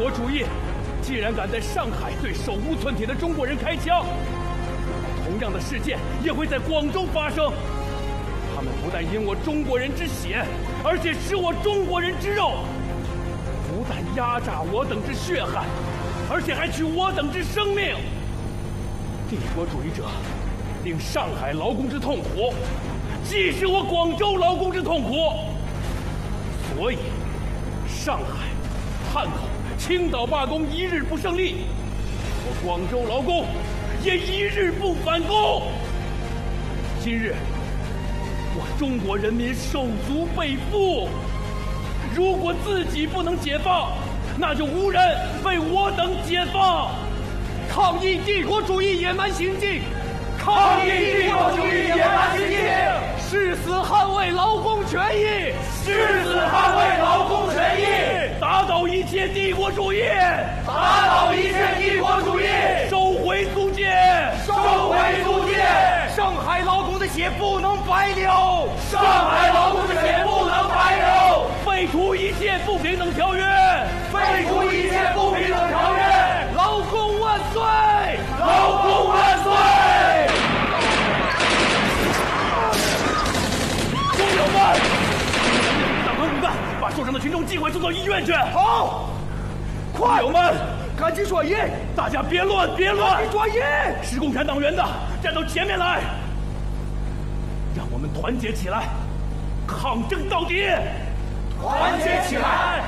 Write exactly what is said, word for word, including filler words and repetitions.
国主义既然敢在上海对手无寸铁的中国人开枪，同样的事件也会在广州发生。他们不但饮我中国人之血，而且食我中国人之肉，不但压榨我等之血汗，而且还取我等之生命。帝国主义者令上海劳工之痛苦，既是我广州劳工之痛苦。所以，上海、汉口、青岛罢工一日不胜利，我广州劳工也一日不反攻。今日，我中国人民手足被缚，如果自己不能解放，那就无人为我等解放。抗议帝国主义野蛮行径！抗议帝国主义野蛮行径！誓死捍卫劳工权益！誓死捍卫劳工权益！打倒一切帝国主义！打倒一切帝国主义！收回租界！收回租界！上海劳工的血不能白流！上海劳工的血不能白流！废除一切不平等条约！废除一切不平等条约！劳工万岁！劳工万岁！工友们，党团骨干，把受伤的群众尽快送到医院去。好，快！工友们，赶紧转移！大家别乱，别乱！赶紧转移！是共产党员的，站到前面来，让我们团结起来，抗争到底！团结起来！